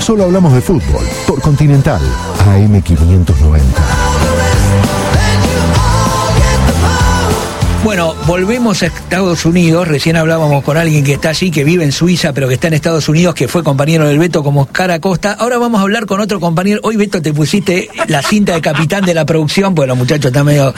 Solo hablamos de fútbol por Continental AM 590. Bueno, volvemos a Estados Unidos. Recién hablábamos con alguien que está allí, que vive en Suiza, pero que está en Estados Unidos, que fue compañero del Beto como Oscar Acosta. Ahora vamos a hablar con otro compañero. Hoy, Beto, te pusiste la cinta de capitán de la producción, porque los muchachos están medio...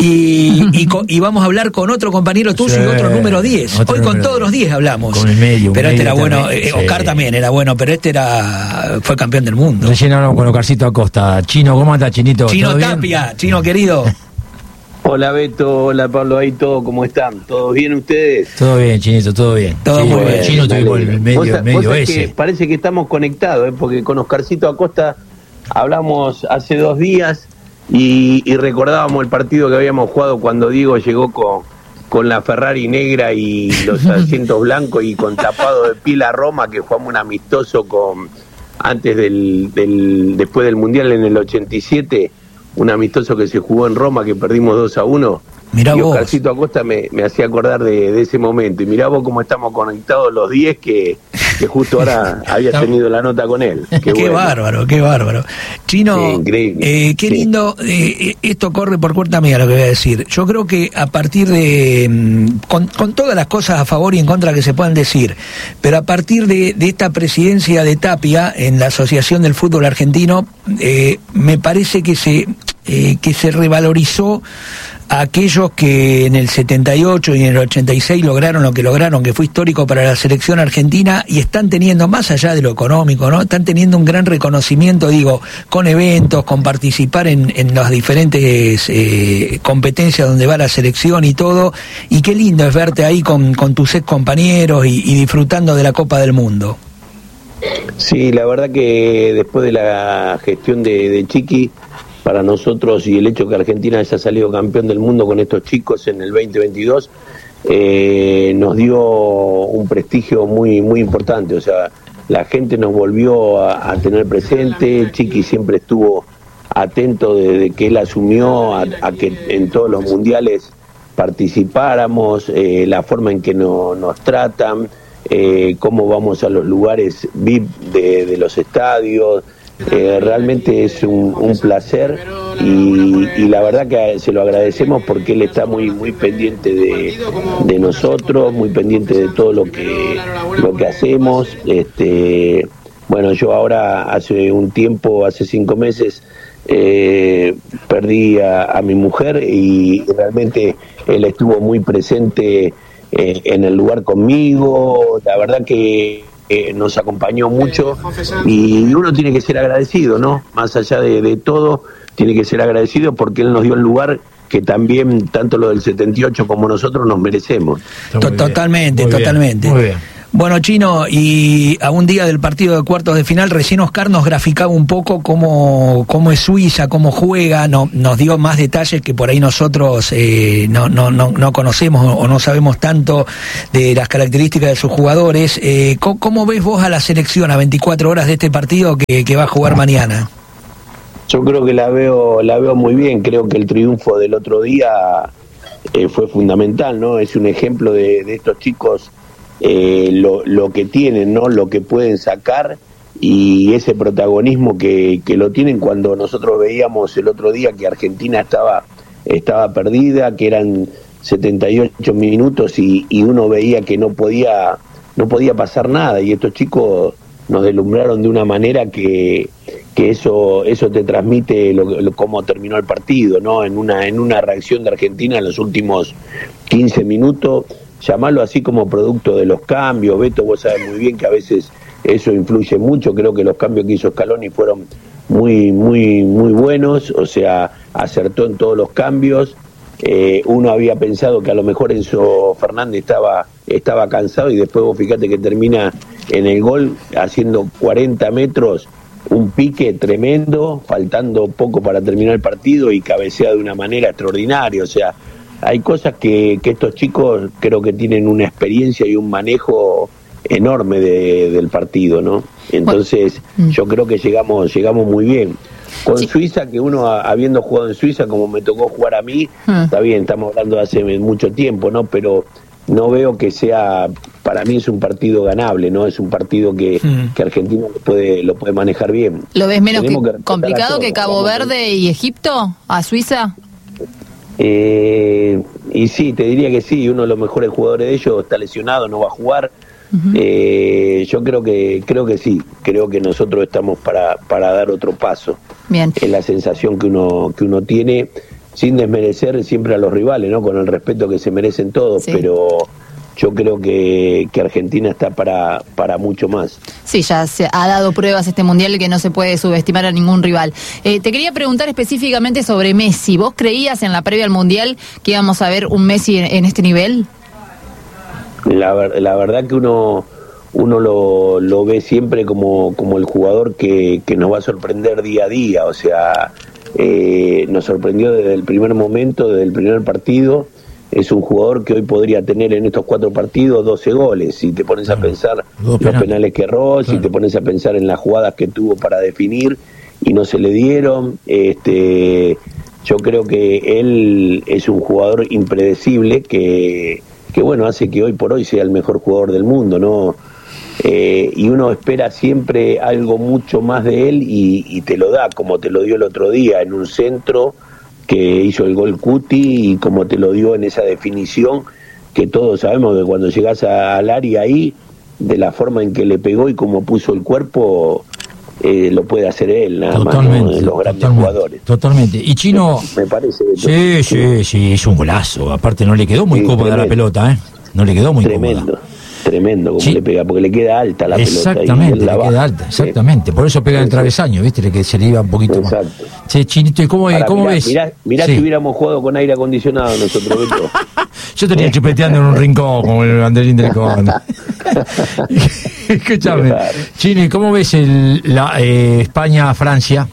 Y vamos a hablar con otro compañero tuyo y otro número 10. Hoy con todos los 10 hablamos. Con el medio. Pero este era bueno, también, Oscar también era bueno, pero este fue campeón del mundo. Recién hablamos con Oscarcito Acosta. Chino, ¿cómo anda, Chinito? Chino Tapia, Chino querido. Hola Beto, hola Pablo, ahí todo, ¿cómo están? ¿Todos bien ustedes? Todo bien, Chinito, todo bien. Todo muy bien. Chino tuvimos el medio ese. Parece que estamos conectados, porque con Oscarcito Acosta hablamos hace 2 días y recordábamos el partido que habíamos jugado cuando Diego llegó con la Ferrari negra y los asientos blancos y con tapado de pila a Roma, que jugamos un amistoso después del Mundial en el 87. Un amistoso que se jugó en Roma, que perdimos 2-1. Mirá y vos. Oscarcito Acosta me hacía acordar de ese momento. Y mirá vos cómo estamos conectados los 10, que justo ahora habías tenido la nota con él. Qué bueno. Qué bárbaro. Chino, sí, increíble. Qué lindo. Esto corre por cuenta mía lo que voy a decir. Yo creo que a partir de... Con todas las cosas a favor y en contra que se puedan decir, pero a partir de esta presidencia de Tapia en la Asociación del Fútbol Argentino, me parece que se revalorizó a aquellos que en el 78 y en el 86 lograron lo que lograron, que fue histórico para la selección argentina, y están teniendo, más allá de lo económico, ¿no? Están teniendo un gran reconocimiento, digo, con eventos, con participar en las diferentes competencias donde va la selección y todo, y qué lindo es verte ahí con tus ex compañeros y disfrutando de la Copa del Mundo. Sí, la verdad que después de la gestión de Chiqui, para nosotros, y el hecho que Argentina haya salido campeón del mundo con estos chicos en el 2022, nos dio un prestigio muy muy importante. O sea, la gente nos volvió a tener presente. Chiqui siempre estuvo atento desde que él asumió a que en todos los mundiales participáramos, la forma en que nos tratan, cómo vamos a los lugares VIP de los estadios. Realmente es un placer y la verdad que se lo agradecemos, porque él está muy muy pendiente de nosotros, muy pendiente de todo lo que hacemos. Bueno, yo ahora hace un tiempo, hace 5 meses, perdí a mi mujer, y realmente él estuvo muy presente en el lugar conmigo. La verdad que nos acompañó mucho, y uno tiene que ser agradecido, ¿no? Más allá de todo, tiene que ser agradecido, porque él nos dio el lugar que también, tanto lo del 78 como nosotros, nos merecemos. Totalmente. Muy bien. Bueno, Chino, y a un día del partido de cuartos de final, recién Oscar nos graficaba un poco cómo es Suiza, cómo juega, nos dio más detalles que por ahí nosotros no conocemos o no sabemos tanto de las características de sus jugadores. ¿Cómo ves vos a la selección a 24 horas de este partido que va a jugar mañana? Yo creo que la veo muy bien. Creo que el triunfo del otro día fue fundamental, ¿no? Es un ejemplo de estos chicos, lo que tienen, ¿no? Lo que pueden sacar, y ese protagonismo que lo tienen. Cuando nosotros veíamos el otro día que Argentina estaba perdida, que eran 78 minutos y uno veía que no podía pasar nada, y estos chicos nos deslumbraron de una manera que eso te transmite cómo terminó el partido, ¿no? En una reacción de Argentina en los últimos 15 minutos, llamarlo así, como producto de los cambios. Beto, vos sabés muy bien que a veces eso influye mucho. Creo que los cambios que hizo Scaloni fueron muy muy muy buenos, o sea, acertó en todos los cambios. Uno había pensado que a lo mejor Enzo Fernández estaba cansado, y después vos fíjate que termina en el gol haciendo 40 metros, un pique tremendo, faltando poco para terminar el partido, y cabecea de una manera extraordinaria. O sea, hay cosas que estos chicos creo que tienen una experiencia y un manejo enorme del partido, ¿no? Entonces yo creo que llegamos muy bien. Con Suiza, que uno habiendo jugado en Suiza como me tocó jugar a mí, está bien, estamos hablando de hace mucho tiempo, ¿no? Pero no veo que sea para mí es un partido ganable, ¿no? Es un partido que Argentina lo puede manejar bien. ¿Lo ves menos complicado que Cabo Verde y Egipto, a Suiza? Y sí, te diría que sí, uno de los mejores jugadores de ellos está lesionado, no va a jugar. Yo creo que sí, creo que nosotros estamos para dar otro paso. Bien. Es la sensación que uno tiene, sin desmerecer siempre a los rivales, ¿no? Con el respeto que se merecen todos, sí. Pero yo creo que Argentina está para mucho más. Sí, ya se ha dado pruebas este Mundial que no se puede subestimar a ningún rival. Te quería preguntar específicamente sobre Messi. ¿Vos creías en la previa al Mundial que íbamos a ver un Messi en este nivel? La verdad que uno lo ve siempre como el jugador que nos va a sorprender día a día. O sea, nos sorprendió desde el primer momento, desde el primer partido. Es un jugador que hoy podría tener en estos 4 partidos 12 goles. Si te pones a pensar los penales que erró, si te pones a pensar en las jugadas que tuvo para definir y no se le dieron. Yo creo que él es un jugador impredecible que bueno, hace que hoy por hoy sea el mejor jugador del mundo, ¿no? Y uno espera siempre algo mucho más de él y te lo da, como te lo dio el otro día en un centro que hizo el gol Cuti, y como te lo dio en esa definición que todos sabemos que cuando llegás al área ahí, de la forma en que le pegó y cómo puso el cuerpo, lo puede hacer él, nada más, ¿no? De los grandes jugadores. Totalmente. Y Chino, me parece sí, es un golazo. Aparte no le quedó muy cómoda la pelota, ¿eh? No le quedó muy cómoda. Tremendo como le pega, porque le queda alta la pelota. Exactamente, le queda alta, exactamente. Por eso pega en el travesaño, ¿viste? Que se le iba un poquito más. Sí, Chinito, ¿y cómo ves? Mirá si hubiéramos jugado con aire acondicionado nosotros, ¿viste? Yo tenía chupeteando en un rincón, como el banderín del Con. Escúchame, Chini, ¿cómo ves España-Francia?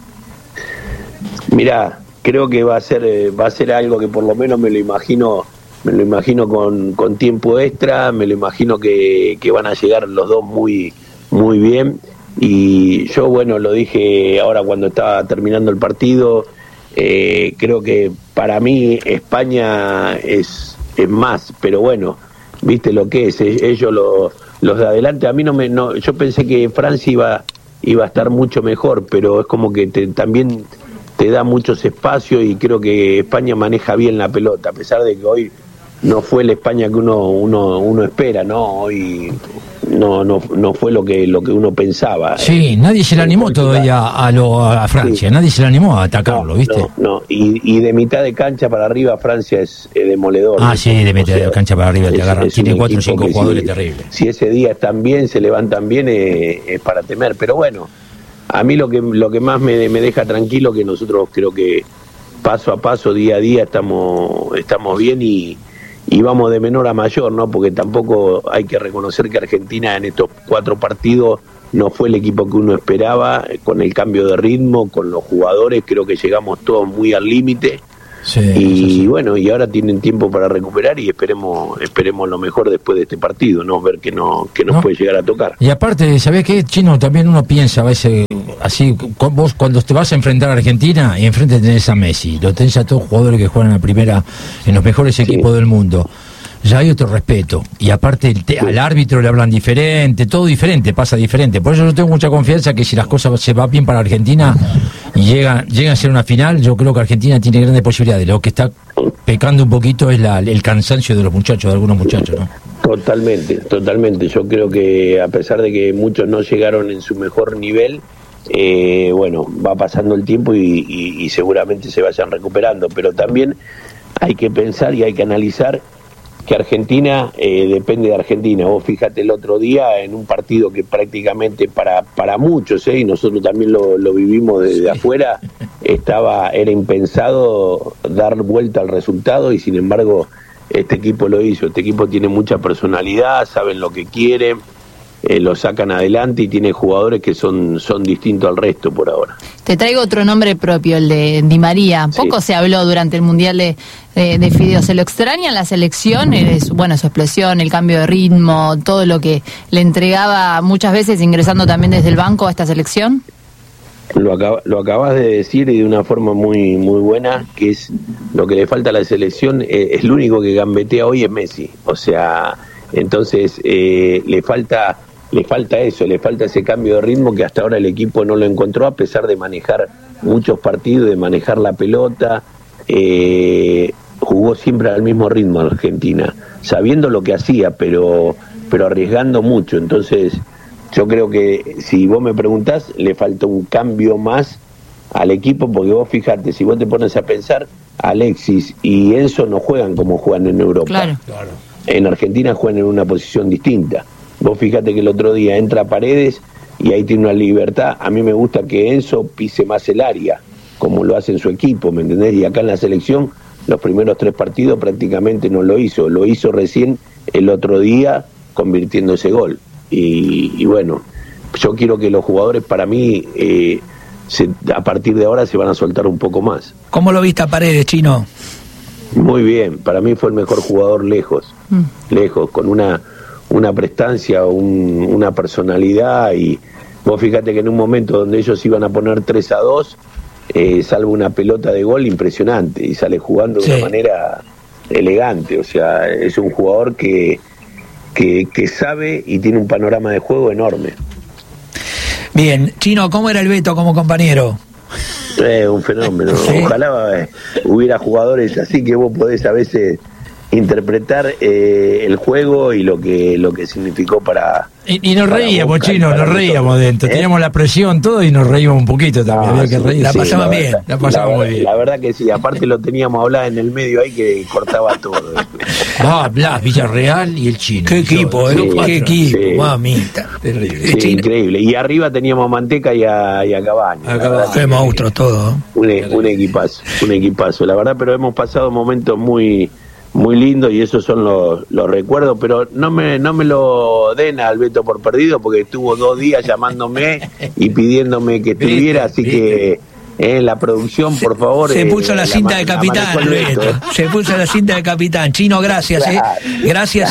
Mirá, creo que va a ser algo que por lo menos me lo imagino con tiempo extra, me lo imagino que van a llegar los dos muy muy bien, y yo, bueno, lo dije ahora cuando estaba terminando el partido, creo que para mí España es más, pero bueno, viste lo que es, ellos los de adelante, a mí yo pensé que Francia iba a estar mucho mejor, pero es como que también te da muchos espacios, y creo que España maneja bien la pelota, a pesar de que hoy no fue la España que uno espera, ¿no? Hoy no fue lo que uno pensaba. Sí, nadie se le animó todavía a Francia, sí. Nadie se le animó a atacarlo, ¿viste? No, y de mitad de cancha para arriba Francia es demoledor. Sí, de mitad de cancha para arriba te agarran, tiene 4 o 5 jugadores terribles. Si ese día están bien, se levantan bien, es para temer, pero bueno, a mí lo que más me deja tranquilo, que nosotros creo que paso a paso, día a día estamos bien y vamos de menor a mayor, ¿no? Porque tampoco hay que reconocer que Argentina en estos 4 partidos no fue el equipo que uno esperaba, con el cambio de ritmo, con los jugadores, creo que llegamos todos muy al límite. Sí, y bueno, y ahora tienen tiempo para recuperar, y esperemos lo mejor después de este partido, ¿no? Ver que nos puede llegar a tocar. Y aparte, ¿sabés qué, Chino? También uno piensa a veces, así, vos cuando te vas a enfrentar a Argentina, y enfrente tenés a Messi, lo tenés a todos jugadores que juegan en la primera, en los mejores equipos del mundo. Ya hay otro respeto, y aparte al árbitro le hablan diferente, todo diferente, pasa diferente. Por eso yo tengo mucha confianza que si las cosas se van bien para Argentina y llegan a ser una final, yo creo que Argentina tiene grandes posibilidades. Lo que está pecando un poquito es el cansancio de los muchachos, de algunos muchachos, ¿no? Totalmente. Yo creo que a pesar de que muchos no llegaron en su mejor nivel, bueno, va pasando el tiempo y seguramente se vayan recuperando, pero también hay que pensar y hay que analizar que Argentina depende de Argentina. Vos fíjate el otro día en un partido que prácticamente para muchos, y nosotros también lo vivimos desde afuera, era impensado dar vuelta al resultado, y sin embargo este equipo lo hizo. Este equipo tiene mucha personalidad, saben lo que quieren, lo sacan adelante, y tiene jugadores que son distintos al resto por ahora. Te traigo otro nombre propio, el de Di María. Poco se habló durante el Mundial de Fideo. ¿Se lo extraña en la selección? Bueno, su explosión, el cambio de ritmo, todo lo que le entregaba muchas veces ingresando también desde el banco a esta selección. Lo acabas de decir, y de una forma muy muy buena, que es lo que le falta a la selección. El único que gambetea hoy es Messi. O sea, Entonces le falta eso, le falta ese cambio de ritmo que hasta ahora el equipo no lo encontró, a pesar de manejar muchos partidos, de manejar la pelota. Jugó siempre al mismo ritmo Argentina, sabiendo lo que hacía, pero arriesgando mucho. Entonces yo creo que, si vos me preguntás, le falta un cambio más al equipo, porque vos fíjate, si vos te pones a pensar, Alexis y Enzo no juegan como juegan en Europa. Claro. En Argentina juegan en una posición distinta. Vos fíjate que el otro día entra Paredes y ahí tiene una libertad. A mí me gusta que Enzo pise más el área, como lo hace en su equipo, ¿me entendés? Y acá en la selección, los primeros 3 partidos prácticamente no lo hizo. Lo hizo recién el otro día, convirtiendo ese gol. Y bueno, yo quiero que los jugadores, para mí, a partir de ahora se van a soltar un poco más. ¿Cómo lo viste a Paredes, Chino? Muy bien, para mí fue el mejor jugador lejos, con una prestancia, una personalidad. Y vos fíjate que en un momento donde ellos iban a poner 3-2, salva una pelota de gol impresionante y sale jugando de una manera elegante. O sea, es un jugador que sabe y tiene un panorama de juego enorme. Bien, Chino, ¿cómo era el Beto como compañero? Un fenómeno. Ojalá hubiera jugadores así, que vos podés a veces interpretar el juego y lo que significó para... Y nos reíamos, Chino, nos reíamos dentro. Teníamos la presión, todo, y nos reíamos un poquito también. Había que reír. La pasamos bien. La pasamos muy bien. La verdad que sí, aparte lo teníamos hablado en el medio ahí, que cortaba todo. Blas, Villarreal y el Chino. Qué equipo, qué equipo, mamita. Terrible. Sí, increíble. Y arriba teníamos a Manteca y a Cabañas. Qué monstruos todos. Un equipazo. La verdad, pero hemos pasado momentos muy lindo, y esos son los recuerdos. Pero no me lo den al Beto por perdido, porque estuvo 2 días llamándome y pidiéndome que estuviera, así que la producción, por favor, se puso la cinta de capitán, Beto. Se puso la cinta de capitán. Chino, gracias, gracias.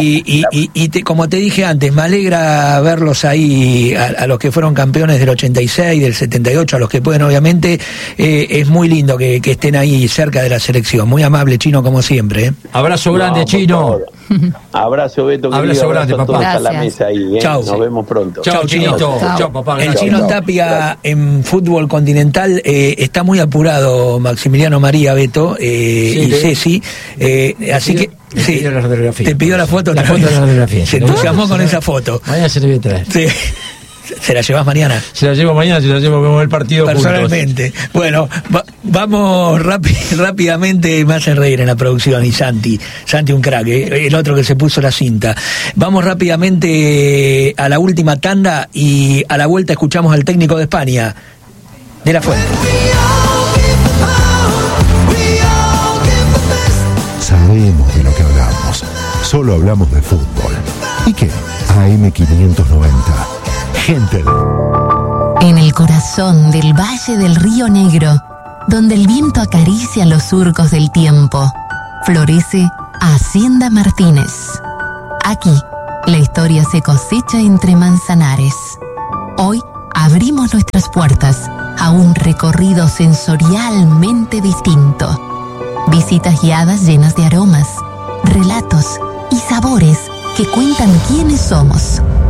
Y como te dije antes, me alegra verlos ahí, a los que fueron campeones del 86, del 78, a los que pueden, obviamente. Es muy lindo que estén ahí cerca de la selección. Muy amable, Chino, como siempre. Abrazo grande, Chino. Abrazo, Beto. Abrazo grande, papá. Gracias. A la mesa ahí, Chau. Nos vemos pronto. Chao, Chinito. Chao, papá. El Chino Tapia en fútbol continental está muy apurado, Maximiliano María, Beto y Ceci. Así que te pidió la foto. La foto de la radiografía. Se entusiasmó con esa foto. Mañana se le voy a traer. Sí. ¿Se la llevas mañana? Se la llevo mañana, vemos el partido personalmente. Juntos. Bueno, vamos rápidamente, me hacen reír en la producción, y Santi un crack, el otro que se puso la cinta. Vamos rápidamente a la última tanda, y a la vuelta escuchamos al técnico de España, De La Fuente. Sabemos de lo que hablamos, solo hablamos de fútbol. ¿Y qué? AM590. Gente de... En el corazón del Valle del Río Negro, donde el viento acaricia los surcos del tiempo, florece Hacienda Martínez. Aquí, la historia se cosecha entre manzanares. Hoy abrimos nuestras puertas a un recorrido sensorialmente distinto. Visitas guiadas llenas de aromas, relatos y sabores que cuentan quiénes somos.